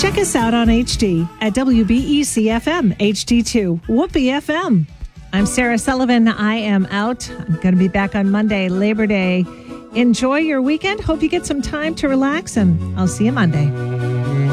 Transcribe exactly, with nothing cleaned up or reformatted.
Check us out on H D at W B E C F M H D two, Whoopee F M. I'm Sarah Sullivan. I am out. I'm going to be back on Monday, Labor Day. Enjoy your weekend. Hope you get some time to relax, and I'll see you Monday.